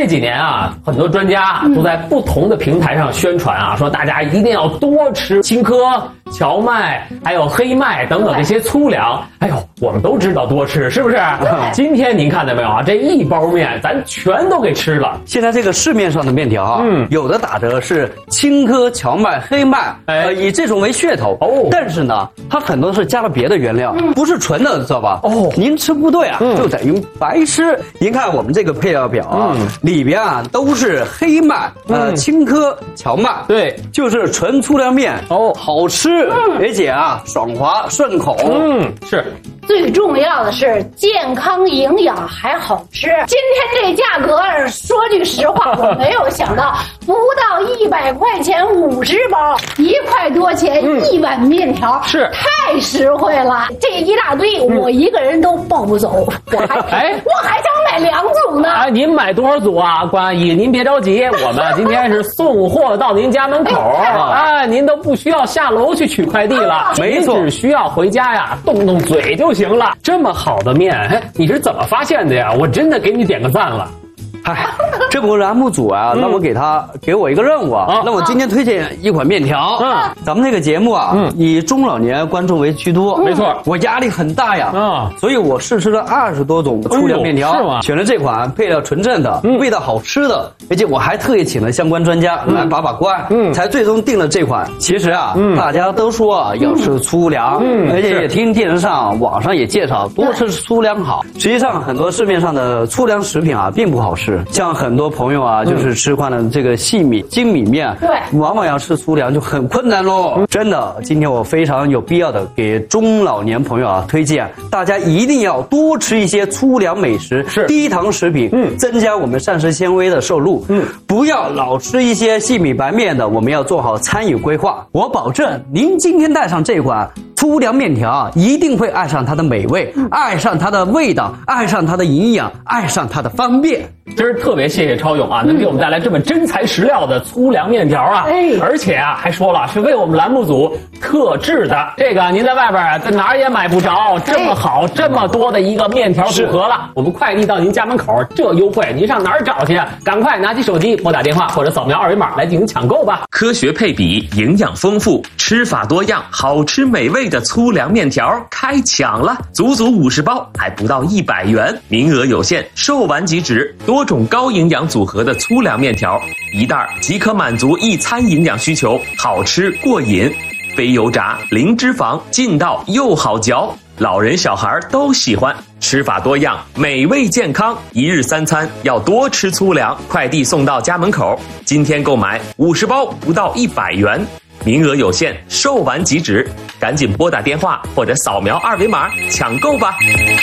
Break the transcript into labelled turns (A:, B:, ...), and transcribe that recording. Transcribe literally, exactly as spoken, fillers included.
A: 这几年啊，很多专家都在不同的平台上宣传啊，说大家一定要多吃青稞、荞麦，还有黑麦等等这些粗粮。哎呦，我们都知道多吃，是不是？今天您看到没有啊？这一包面咱全都给吃了。
B: 现在这个市面上的面条啊，嗯，有的打折是青稞、荞麦、黑麦，哎，呃，以这种为噱头哦。但是呢，它很多是加了别的原料，嗯、不是纯的，知道吧？哦，您吃不对啊，嗯、就等于白吃。您看我们这个配料表啊，嗯、里边啊都是黑麦、呃、嗯、青稞、荞麦，
A: 对，
B: 就是纯粗粮面哦，好吃，嗯、而且啊爽滑顺口，
A: 嗯，是。
C: 最重要的是健康营养还好吃。今天这价格，说句实话，我没有想到，不到一百块钱五十包，一块多钱一碗面条，嗯、是太实惠了。这一大堆，嗯、我一个人都抱不走，我还哎，我还想买两组呢。
A: 哎，您买多少组啊，关阿姨？您别着急，我们今天是送货到您家门口，哎，您都不需要下楼去取快递了，啊、没错，只需要回家呀，动动嘴就行了。这么好的面，哎，你是怎么发现的呀？我真的给你点个赞了。
B: 嗨，这不栏目组啊，让我给他给我一个任务啊，让我今天推荐一款面条。嗯，咱们这个节目啊，嗯，以中老年观众为居多，
A: 没错，
B: 我压力很大呀，啊，所以我试吃了二十多种粗粮面条，是吗？选了这款配料纯正的，味道好吃的，而且我还特意请了相关专家来把把关，嗯，才最终定了这款。其实啊，大家都说啊要吃粗粮，嗯，而且也听电视上、网上也介绍多吃粗粮好。实际上，很多市面上的粗粮食品啊，并不好吃。像很多朋友啊，就是吃惯了这个细米、精米面，对，往往要吃粗粮就很困难喽。嗯、真的，今天我非常有必要的给中老年朋友啊推荐，大家一定要多吃一些粗粮美食，是低糖食品，嗯，增加我们膳食纤维的摄入，嗯，不要老吃一些细米白面的，我们要做好餐饮规划。我保证，您今天带上这款粗粮面条，一定会爱上它的美味，嗯、爱上它的味道，爱上它的营养，爱上它的方便。
A: 真是特别谢谢超勇啊，能给我们带来这么真材实料的粗粮面条啊！哎，而且啊，还说了是为我们栏目组特制的，这个您在外边啊，在哪儿也买不着这么好、这么多的一个面条组合了。我们快递到您家门口，这优惠您上哪儿找去？赶快拿起手机拨打电话或者扫描二维码来进行抢购吧！
D: 科学配比，营养丰富，吃法多样，好吃美味的粗粮面条开抢了，足足五十包，还不到一百元，名额有限，售完即止。多种高营养组合的粗粮面条，一袋即可满足一餐营养需求，好吃过瘾，非油炸，零脂肪，劲道又好嚼，老人小孩都喜欢。吃法多样，美味健康，一日三餐要多吃粗粮，快递送到家门口。今天购买五十包不到一百元，名额有限，售完即止，赶紧拨打电话或者扫描二维码抢购吧。